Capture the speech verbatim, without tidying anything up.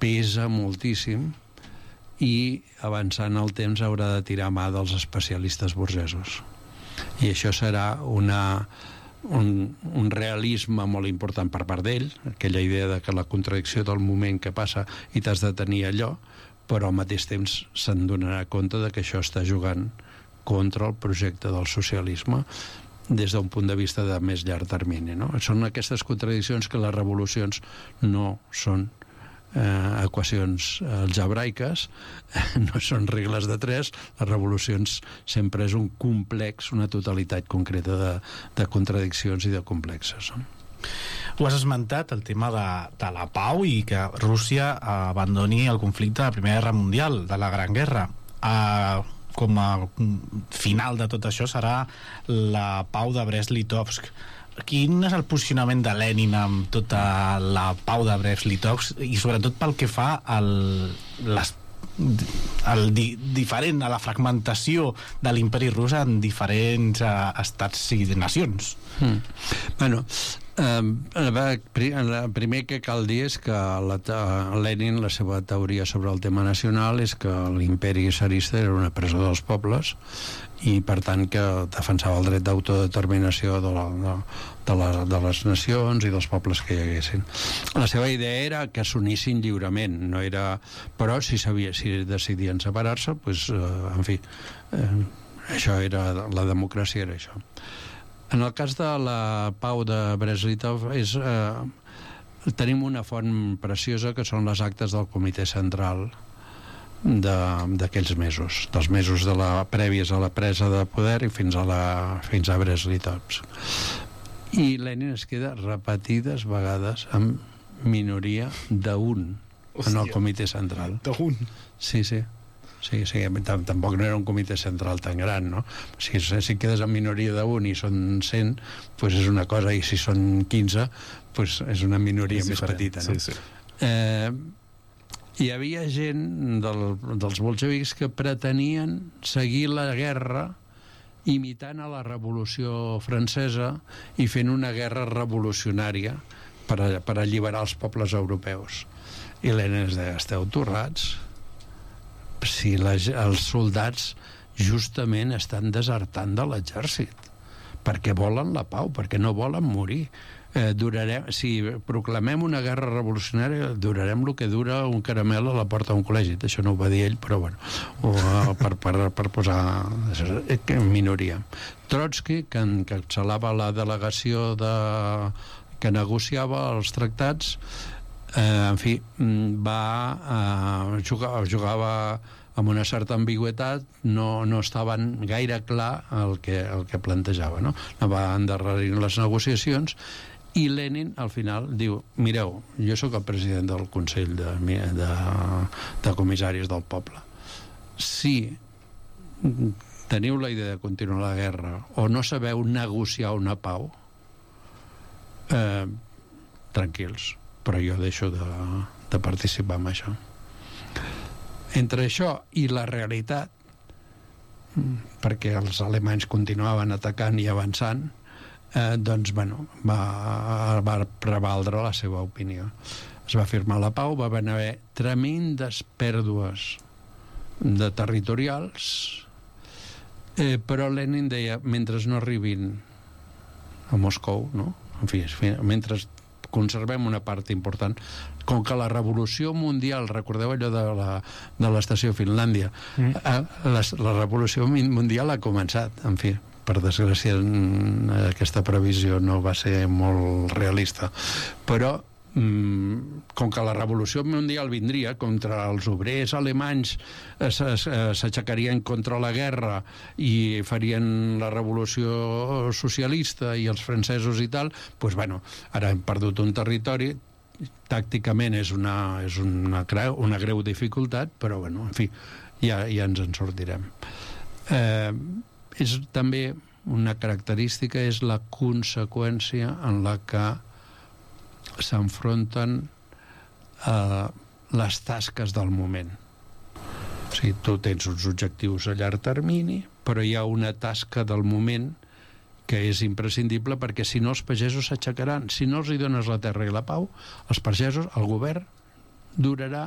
pesa moltíssim, i avançant el temps haurà de tirar mà dels especialistes burgesos, i això serà una, un, un realisme molt important per part d'ell, aquella idea de que la contradicció del moment que passa i t'has de tenir allò, però al mateix temps se'n donarà compte de que això està jugant contra el projecte del socialisme des d'un punt de vista de més llarg termini, no? Són aquestes contradiccions que les revolucions no són Eh, equacions algebraiques, no són regles de tres. Les revolucions sempre és un complex, una totalitat concreta de, de contradiccions i de complexes, no? Ho has esmentat, el tema de, de la pau i que Rússia abandoni el conflicte de la Primera Guerra Mundial, de la Gran Guerra. Eh, com a final de tot això serà la pau de Brest-Litovsk. Quin és el posicionament de Lenin amb tota la pau de Brest-Litovsk i sobretot pel que fa al les, el di, diferent a la fragmentació de l'imperi rus en diferents uh, estats i nacions? Hmm. Bueno, eh, el primer que cal dir és que la, Lenin, la seva teoria sobre el tema nacional és que l'imperi tsarista era una presó dels pobles i per tant que defensava el dret d'autodeterminació de, la, de, de, la, de les nacions i dels pobles que hi haguessin. La seva idea era que s'unissin lliurement, no era, però si, sabia, si decidien separar-se, pues, eh, en fi, eh, això era, la democràcia era això. En el cas de la pau de Brest-Litovsk és, eh, tenim una font preciosa que són les actes del Comitè Central d'aquells mesos, dels mesos de la, prèvies a la presa de poder i fins a, la, fins a Brest-Litovsk. I Lenin es queda repetides vegades amb minoria d'un en el Comitè Central. D'un? Sí, sí. Sí, sí, tampoc no era un comitè central tan gran, no? Si, si quedes en minoria d'un i són cent, pues és una cosa, i si són quinze, pues és una minoria és més diferent, petita, no? Sí, sí. Eh, hi havia gent del, dels bolxevics que pretenien seguir la guerra imitant a la Revolució Francesa i fent una guerra revolucionària per, a, per alliberar els pobles europeus. I Lenin es deia, esteu torrats? Si la, els soldats justament estan desertant de l'exèrcit perquè volen la pau, perquè no volen morir. Eh, durarem, si proclamem una guerra revolucionària, durarem el que dura un caramel a la porta d'un col·legi. Això no ho va dir ell, però bueno, o, per, per, per posar en minoria. Trotsky, que encapçalava la delegació de, que negociava els tractats, Eh, en fi, va eh, jugar, jugava amb una certa ambigüitat, no, no estaven gaire clar el que, el que plantejava, no? Va endarrerir les negociacions i Lenin al final diu, mireu, jo sóc el president del Consell de, de, de Comissaris del Poble, si teniu la idea de continuar la guerra o no sabeu negociar una pau, eh, tranquils, però jo deixo de, de participar en això. Entre això i la realitat, perquè els alemanys continuaven atacant i avançant, eh, doncs, bueno, va, va prevaldre la seva opinió. Es va firmar la pau, va haver tremendes pèrdues de territorials, eh, però Lenin deia, mentre no arribin a Moscou, no? En fi, mentre conservem una part important, com que la revolució mundial, recordeu allò de la, de l'estació Finlàndia, mm. eh, la, la revolució mundial ha començat, en fi, per desgràcia aquesta previsió no va ser molt realista, però mm, com que la revolució mundial vindria contra els obrers alemanys, s'aixecarien contra la guerra i farien la revolució socialista i els francesos i tal, doncs bueno, ara hem perdut un territori, tàcticament és una, és una, creu, una greu dificultat, però bueno, en fi, ja, ja ens en sortirem. Eh, és també una característica, és la conseqüència en la que s'enfronten eh, les tasques del moment. O sigui, tu tens uns objectius a llarg termini, però hi ha una tasca del moment que és imprescindible, perquè si no els pagesos s'aixecaran. Si no els hi dones la terra i la pau, els pagesos, el govern durarà